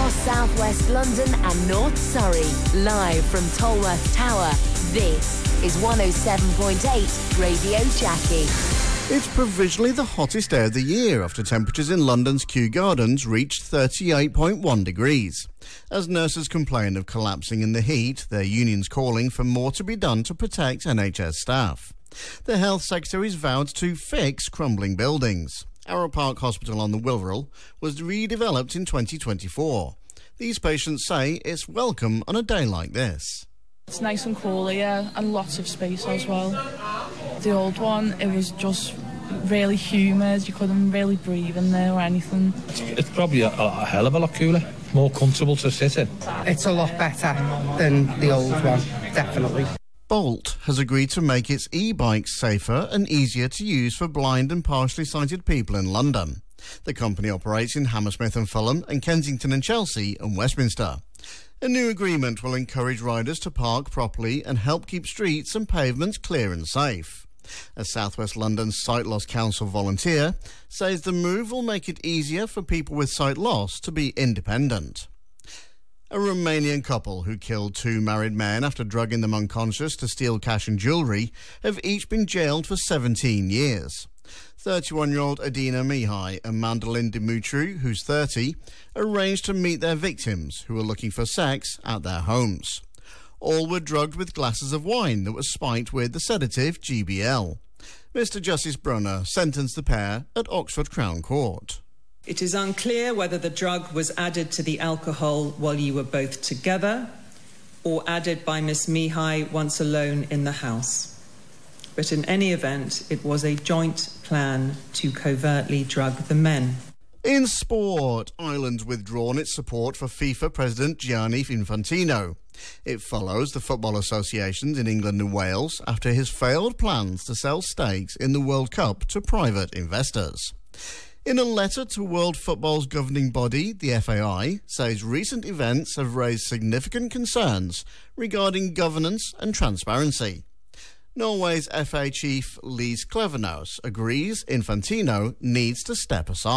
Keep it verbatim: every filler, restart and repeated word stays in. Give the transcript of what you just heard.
across southwest London and North Surrey. Live from Tolworth Tower, this is one oh seven point eight Radio Jackie. It's provisionally the hottest day of the year after temperatures in London's Kew Gardens reached thirty-eight point one degrees. As nurses complain of collapsing in the heat, their union's calling for more to be done to protect N H S staff. The Health Secretary's vowed to fix crumbling buildings. Arrow Park Hospital on the Wirral was redeveloped in twenty twenty-four. These patients say it's welcome on a day like this. It's nice and cool here and lots of space as well. The old one, it was just really humid. You couldn't really breathe in there or anything. It's, it's probably a, a hell of a lot cooler, more comfortable to sit in. It's a lot better than the old one, definitely. Bolt has agreed to make its e-bikes safer and easier to use for blind and partially sighted people in London. The company operates in Hammersmith and Fulham and Kensington and Chelsea and Westminster. A new agreement will encourage riders to park properly and help keep streets and pavements clear and safe. A South West London Sight Loss Council volunteer says the move will make it easier for people with sight loss to be independent. A Romanian couple who killed two married men after drugging them unconscious to steal cash and jewellery have each been jailed for seventeen years. thirty-one-year-old Adina Mihai and Mandolin Dimitru, who's thirty, arranged to meet their victims, who were looking for sex, at their homes. All were drugged with glasses of wine that was spiked with the sedative G B L. Mister Justice Brunner sentenced the pair at Oxford Crown Court. It is unclear whether the drug was added to the alcohol while you were both together or added by Miss Mihai once alone in the house. But in any event, it was a joint plan to covertly drug the men. In sport, Ireland's withdrawn its support for FIFA President Gianni Infantino. It follows the football associations in England and Wales after his failed plans to sell stakes in the World Cup to private investors. In a letter to World Football's governing body, the F A I says recent events have raised significant concerns regarding governance and transparency. Norway's F A chief Lise Klevenås agrees Infantino needs to step aside.